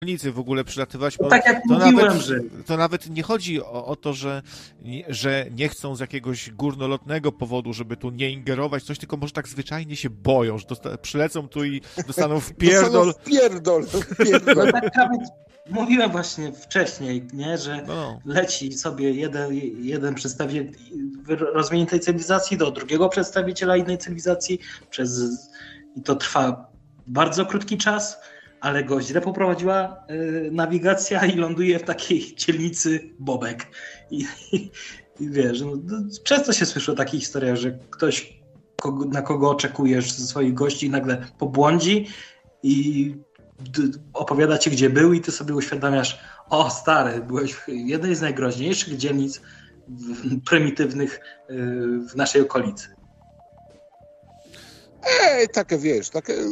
w ogóle przylatywać, No bo tak jak mówiłem, to nawet nie chodzi o to, że nie chcą z jakiegoś górnolotnego powodu, żeby tu nie ingerować, coś, tylko może tak zwyczajnie się boją, że przylecą tu i dostaną wpierdol. No tak prawie mówiłem właśnie wcześniej, nie, że leci sobie jeden przedstawiciel rozwiniętej cywilizacji do drugiego przedstawiciela innej cywilizacji i to trwa bardzo krótki czas, ale go źle poprowadziła nawigacja i ląduje w takiej dzielnicy Bobek. I wiesz, często się słyszy o takich historiach, że ktoś, na kogo oczekujesz ze swoich gości, nagle pobłądzi i opowiada ci, gdzie był, i ty sobie uświadamiasz, o stary, byłeś w jednej z najgroźniejszych dzielnic prymitywnych w naszej okolicy. Takie wiesz,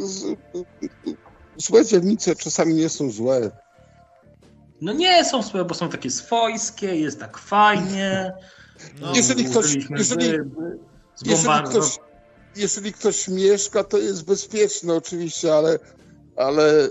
złe dzielnice czasami nie są złe. No nie są złe, bo są takie swojskie, jest tak fajnie. No, jeżeli ktoś mieszka, to jest bezpieczne oczywiście, ale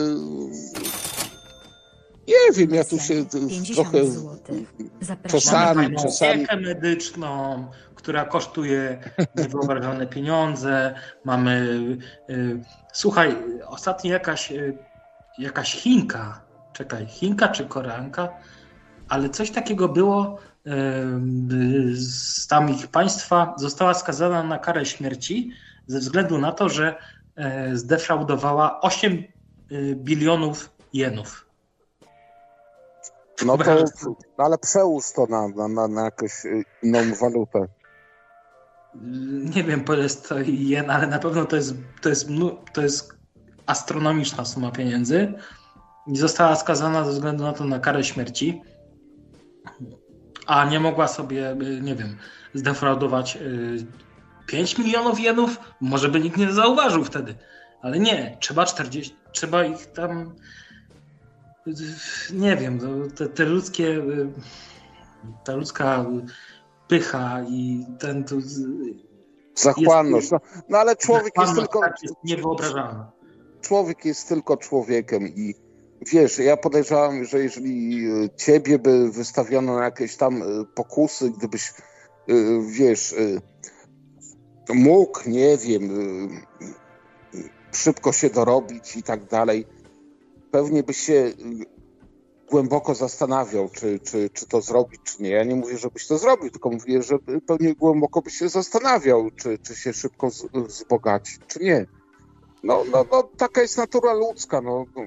nie wiem, ja tu się trochę czasami... opiekę medyczną, która kosztuje niewyobrażalne pieniądze. Mamy... Słuchaj, ostatnio jakaś Chinka czy Koreanka, ale coś takiego było z tam ich państwa, została skazana na karę śmierci ze względu na to, że zdefraudowała 8 bilionów jenów. No to, ale przełóż to na jakąś inną walutę. Nie wiem, po ile jest to jen, ale na pewno to jest astronomiczna suma pieniędzy i została skazana ze względu na to na karę śmierci, a nie mogła sobie, nie wiem, zdefraudować 5 milionów jenów, może by nikt nie zauważył wtedy, ale nie, trzeba ich tam, nie wiem, ta ludzka pycha i zachłanność. No ale człowiek jest tylko... jest niewyobrażalny. Człowiek jest tylko człowiekiem i wiesz, ja podejrzewam, że jeżeli ciebie by wystawiono na jakieś tam pokusy, gdybyś, wiesz, mógł, nie wiem, szybko się dorobić i tak dalej, pewnie byś się głęboko zastanawiał, czy to zrobić, czy nie. Ja nie mówię, żebyś to zrobił, tylko mówię, że pewnie głęboko byś się zastanawiał, czy się szybko wzbogaci, czy nie. No, taka jest natura ludzka,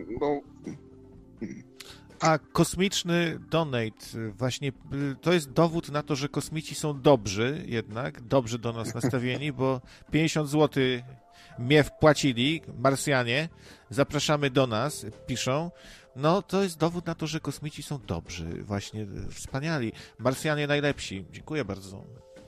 A kosmiczny donate, właśnie to jest dowód na to, że kosmici są dobrzy jednak, dobrze do nas nastawieni, bo 50 zł mnie wpłacili, Marsjanie, zapraszamy do nas, piszą. No, to jest dowód na to, że kosmici są dobrzy, właśnie wspaniali. Marsjanie najlepsi. Dziękuję bardzo.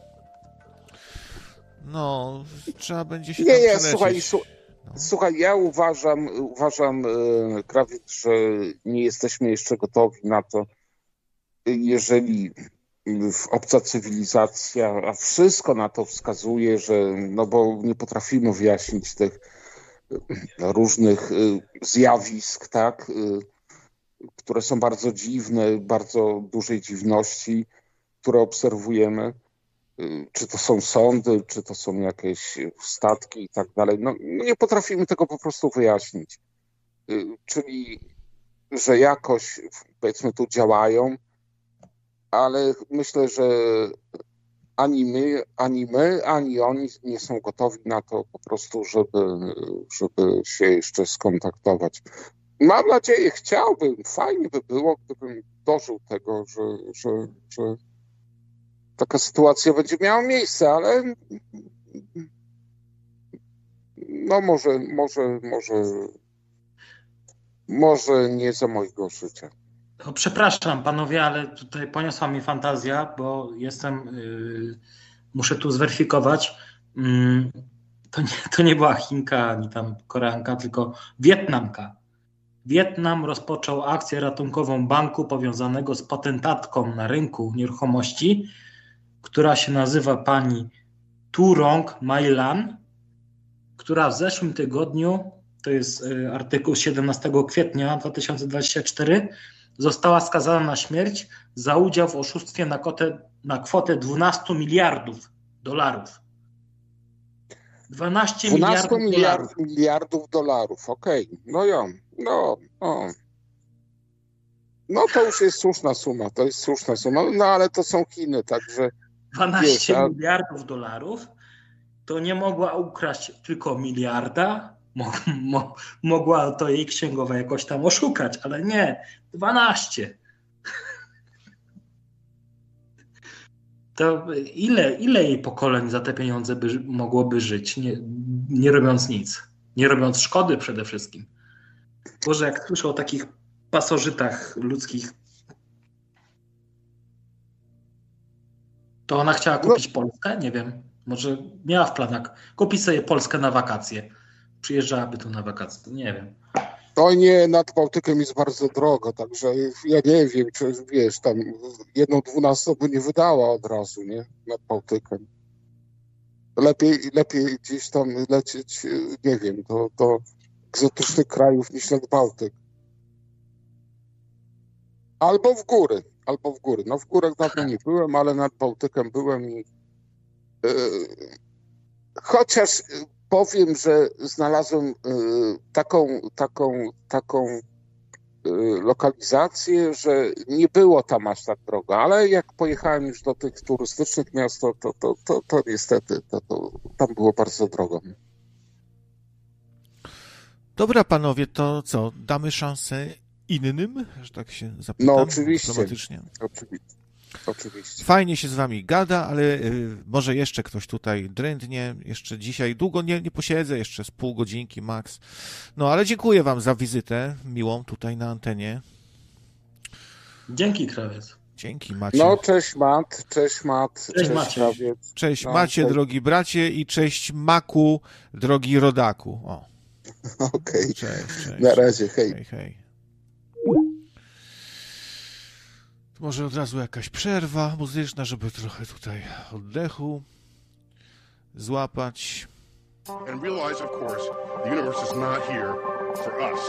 No, trzeba będzie się tam przelecieć. Słuchaj, ja uważam, Krawiec, że nie jesteśmy jeszcze gotowi na to, jeżeli obca cywilizacja, a wszystko na to wskazuje, że, no bo nie potrafimy wyjaśnić tych różnych zjawisk, tak, które są bardzo dziwne, bardzo dużej dziwności, które obserwujemy. Czy to są sądy, czy to są jakieś statki i tak dalej. No nie potrafimy tego po prostu wyjaśnić. Czyli, że jakoś, powiedzmy, tu działają, ale myślę, że ani my, ani oni nie są gotowi na to po prostu, żeby się jeszcze skontaktować. Mam nadzieję, chciałbym, fajnie by było, gdybym dożył tego, że taka sytuacja będzie miała miejsce, ale no może nie za mojego życia. No, przepraszam panowie, ale tutaj poniosła mi fantazja, bo muszę tu zweryfikować. To nie była Chinka, ani tam Koreanka, tylko Wietnamka. Wietnam rozpoczął akcję ratunkową banku powiązanego z potentatką na rynku nieruchomości, która się nazywa pani Tu Rong Mai Lan, która w zeszłym tygodniu to jest artykuł 17 kwietnia 2024, została skazana na śmierć za udział w oszustwie na kwotę 12 miliardów dolarów. 12 miliardów dolarów, okej. No ja, no to już jest słuszna suma, no ale to są Chiny, także... 12 miliardów dolarów to nie mogła ukraść tylko miliarda, mogła to jej księgowa jakoś tam oszukać, ale nie, 12. To ile jej pokoleń za te pieniądze mogłoby żyć, nie robiąc nic, nie robiąc szkody przede wszystkim. Boże, jak słyszę o takich pasożytach ludzkich, to ona chciała kupić Polskę? Nie wiem. Może miała w planach kupić sobie Polskę na wakacje. Przyjeżdżałaby tu na wakacje, to nie wiem. No nie, nad Bałtykiem jest bardzo drogo, także ja nie wiem, czy wiesz, tam 1/12 by nie wydała od razu, nie? Nad Bałtykiem. Lepiej gdzieś tam lecieć, nie wiem, do egzotycznych krajów niż nad Bałtyk. Albo w góry. No w górach dawno nie byłem, ale nad Bałtykiem byłem i chociaż powiem, że znalazłem taką lokalizację, że nie było tam aż tak drogo, ale jak pojechałem już do tych turystycznych miast, to niestety tam było bardzo drogo. Dobra, panowie, to co? Damy szansę innym, że tak się zapytam? No oczywiście. Oczywiście. Fajnie się z wami gada, ale może jeszcze ktoś tutaj drętnie, jeszcze dzisiaj długo nie posiedzę, jeszcze z pół godzinki max. No ale dziękuję wam za wizytę miłą tutaj na antenie. Dzięki, Krawiec. Dzięki, Macie. No, cześć Mat. Cześć Macie. Krawiec. Cześć Macie, drogi bracie, i cześć Maku, drogi rodaku. O. Okej. Cześć. Na razie, hej. Hej. Może od razu jakaś przerwa muzyczna, żeby trochę tutaj oddechu złapać. And realize, of course, the universe is not here for us.